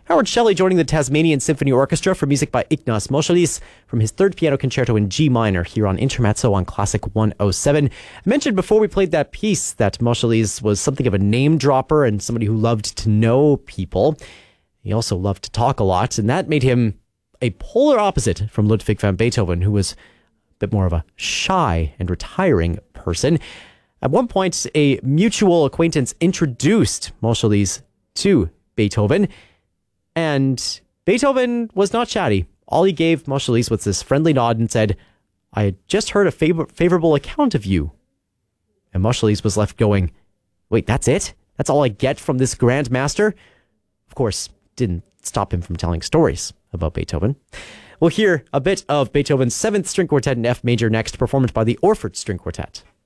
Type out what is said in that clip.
Howard Shelley joining the Tasmanian Symphony Orchestra for music by Ignaz Moscheles from his third piano concerto in G minor here on Intermezzo on Classic 107. I mentioned before we played that piece that Moscheles was something of a name dropper and somebody who loved to know people. He also loved to talk a lot, and that made him a polar opposite from Ludwig van Beethoven, who was a bit more of a shy and retiring person. At one point, a mutual acquaintance introduced Moscheles to Beethoven, and Beethoven was not chatty. All he gave Moscheles was this friendly nod and said, "I had just heard a favorable account of you." And Moscheles was left going, "Wait, that's it? That's all I get from this grand master?" Of course, didn't stop him from telling stories about Beethoven. We'll hear a bit of Beethoven's 7th String Quartet in F major next, performed by the Orford String Quartet.